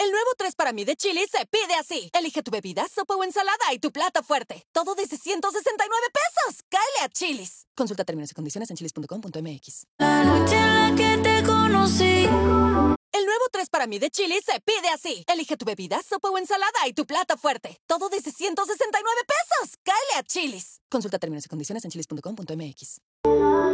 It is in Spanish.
El nuevo 3 para mí de Chili's se pide así. Elige tu bebida, sopa o ensalada y tu plato fuerte. Todo desde 169 pesos. ¡Cáele a Chili's! Consulta términos y condiciones en chili's.com.mx. La noche en la que te conocí. El nuevo 3 para mí de Chili's se pide así. Elige tu bebida, sopa o ensalada y tu plato fuerte. Todo desde 169 pesos. ¡Cáele a Chili's! Consulta términos y condiciones en chili's.com.mx.